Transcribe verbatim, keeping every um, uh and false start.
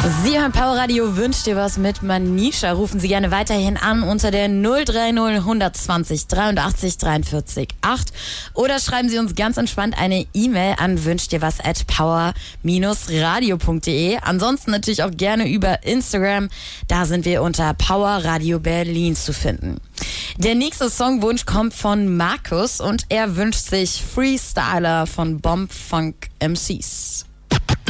Sie hören Power Radio, wünscht dir was mit Manisha. Rufen Sie gerne weiterhin an unter der null drei null eins zwei null dreiundachtzig dreiundvierzig acht oder schreiben Sie uns ganz entspannt eine E-Mail an wünscht dir was at power radio punkt de. Ansonsten natürlich auch gerne über Instagram. Da sind wir unter Power Radio Berlin zu finden. Der nächste Songwunsch kommt von Markus und er wünscht sich Freestyler von Bomb Funk M Cs.